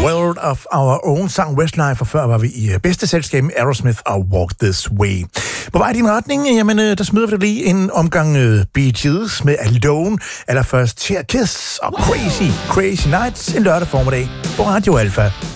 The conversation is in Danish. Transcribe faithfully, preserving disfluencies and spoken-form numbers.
World of Our Own sang Westlife, og før var vi i bedste selskab med Aerosmith og Walk This Way. På vej i din retning, jamen, der smider vi dig lige en omgang uh, Bee Gees med Alone, allerførst Cher Kiss og Crazy, Crazy Nights en lørdag formiddag på Radio Alpha.